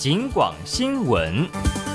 警广新闻。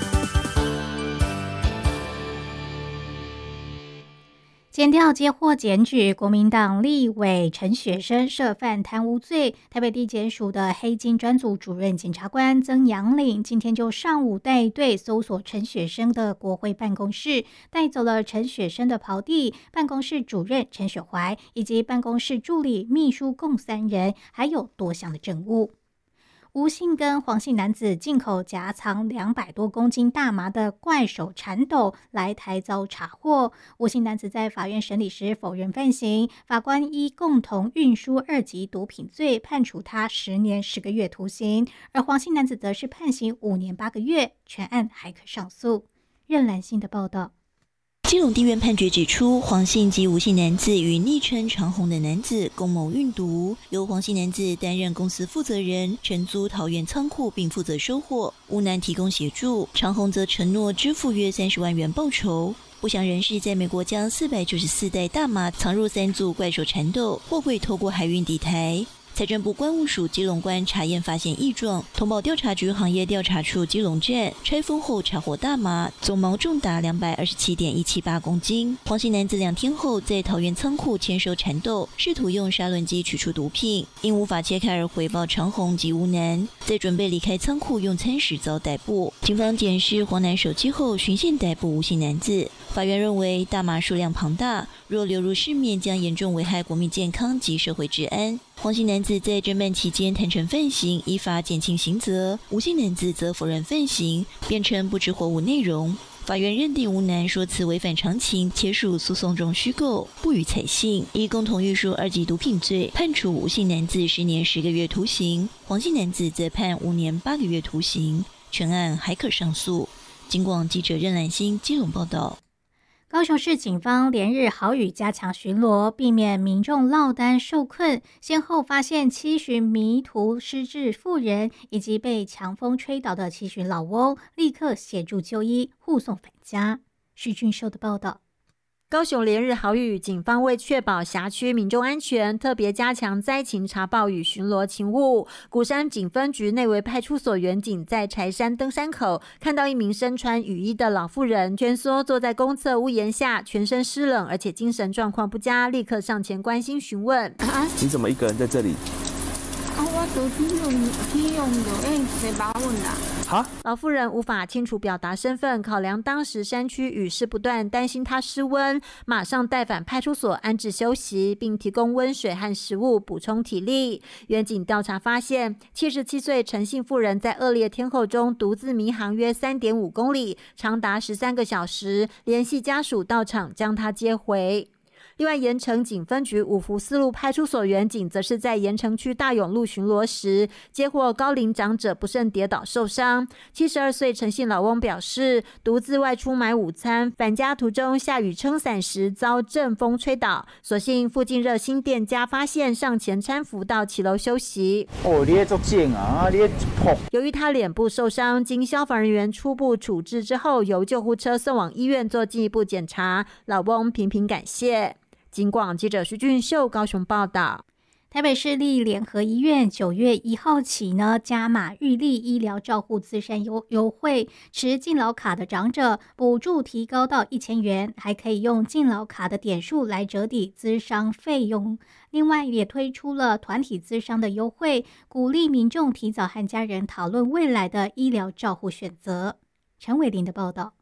检调接获检举，国民党立委陈雪生涉犯贪污罪，台北地检署的黑金专组主任检察官曾阳岭今天就上午带队搜索陈雪生的国会办公室，带走了陈雪生的袍弟、办公室主任陈雪怀以及办公室助理、秘书共3人，还有多项的证物。吴姓跟黄姓男子进口夹藏200多公斤大麻的怪手缠斗来台遭查获。吴姓男子在法院审理时否认犯行，法官依共同运输2级毒品罪判处他10年10个月徒刑，而黄姓男子则是判刑5年8个月，全案还可上诉。任兰心的报道。 基隆地院判决指出，黄姓及吴姓男子与昵称长虹的男子共谋运毒，由黄姓男子担任公司负责人，承租桃园仓库并负责收货，吴男提供协助，长虹则承诺支付约30万元报酬。不详人士在美国将494袋大麻藏入3组怪手缠斗，货柜透过海运抵台。财政部关务署基隆关查验发现异状，通报调查局行业调查处基隆站，拆封后查获大麻，总毛重达227.178公斤。黄姓男子2天后在桃园仓库签收缠斗，试图用砂轮机取出毒品，因无法切开而回报长虹及吴男，在准备离开仓库用餐时遭逮捕。警方检视黄男手机后，循线逮捕吴姓男子。法院认为大麻数量庞大，若流入市面将严重危害国民健康及社会治安。黄姓男子在侦办期间坦诚犯行，依法减轻刑责；吴姓男子则否认犯行，辩称不知货物内容。法院认定吴男说辞违反常情，且属诉讼中虚构，不予采信，依共同运输2级毒品罪判处吴姓男子10年10个月徒刑，黄姓男子则判5年8个月徒刑，全案还可上诉。警广记者任兰心基隆报道。 高雄市警方连日豪雨加强巡逻，避免民众落单受困，先后发现7旬迷途失智妇人以及被强风吹倒的7旬老翁，立刻协助就医，护送返家。徐俊秀的报道。 高雄连日豪雨，警方为确保辖区民众安全，特别加强灾情查报与巡逻勤务。鼓山警分局内围派出所员警在柴山登山口看到一名身穿雨衣的老妇人蜷缩坐在公厕屋檐下，全身湿冷，而且精神状况不佳，立刻上前关心询问。 你怎么一个人在这里？ 我昨天用有谁把我啦？ 老妇人无法清楚表达身份，考量当时山区雨势不断，担心她失温，马上带返派出所安置休息，并提供温水和食物补充体力。员警调查发现，77岁陈姓妇人在恶劣天候中独自迷航约3.5公里，长达13个小时，联系家属到场将她接回。另外，盐城警分局五福四路派出所员警则是在盐城区大勇路巡逻时，接获高龄长者不慎跌倒受伤。72岁陈姓老翁表示，独自外出买午餐，返家途中下雨撑伞时遭阵风吹倒，所幸附近热心店家发现，上前搀扶到骑楼休息。 你在做贱啊！你在碰。 由于他脸部受伤，经消防人员初步处置之后，由救护车送往医院做进一步检查。老翁频频感谢。警广记者徐俊秀高雄报道。 台北市立联合医院9月1号起加码预立医疗照护资产优惠，持敬老卡的长者补助提高到1000元，还可以用敬老卡的点数来折抵咨商费用。另外也推出了团体咨商的优惠，鼓励民众提早和家人讨论未来的医疗照护选择。陈伟林的报道。